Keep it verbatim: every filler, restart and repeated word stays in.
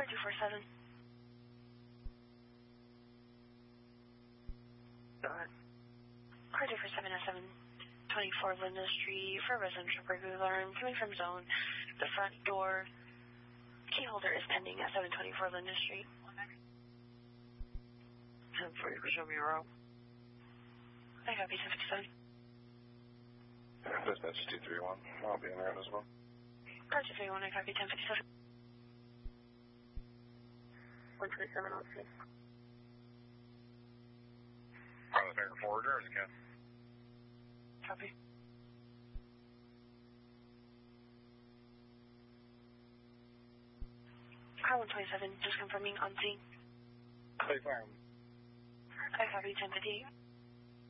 two four seven. Go ahead. Car two four seven at seven twenty-four Linda Street for residential burglary alarm coming from zone. The front door key holder is pending at seven twenty-four Linda Street. ten forty, show me your route. I copy ten fifty-seven. Dispatch two three one. I'll be in there as well. Car two three one, I copy ten fifty-seven. one twenty-seven, I'll see. Pilot finger forward, drivers again. Copy. Car one twenty-seven, just confirming on scene. Play fire. I copy ten fifty-eight.